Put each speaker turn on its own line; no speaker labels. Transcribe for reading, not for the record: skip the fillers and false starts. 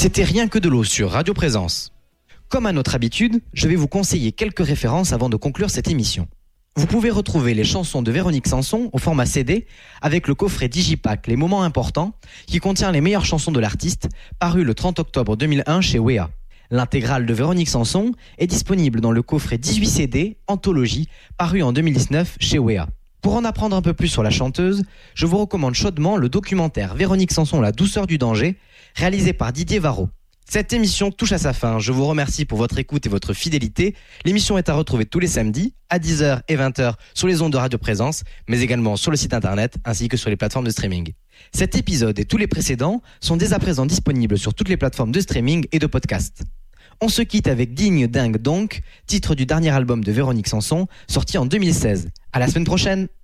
C'était Rien que de l'eau sur Radio Présence. Comme à notre habitude, je vais vous conseiller quelques références avant de conclure cette émission. Vous pouvez retrouver les chansons de Véronique Sanson au format CD avec le coffret Digipack Les Moments Importants qui contient les meilleures chansons de l'artiste, paru le 30 octobre 2001 chez Wea. L'intégrale de Véronique Sanson est disponible dans le coffret 18 CD Anthologie, paru en 2019 chez Wea. Pour en apprendre un peu plus sur la chanteuse, je vous recommande chaudement le documentaire Véronique Sanson, La douceur du danger, réalisé par Didier Varro. Cette émission touche à sa fin. Je vous remercie pour votre écoute et votre fidélité. L'émission est à retrouver tous les samedis à 10h et 20h sur les ondes de Radio Présence, mais également sur le site internet ainsi que sur les plateformes de streaming. Cet épisode et tous les précédents sont dès à présent disponibles sur toutes les plateformes de streaming et de podcast. On se quitte avec Digne Dingue Donc, titre du dernier album de Véronique Sanson, sorti en 2016. À la semaine prochaine!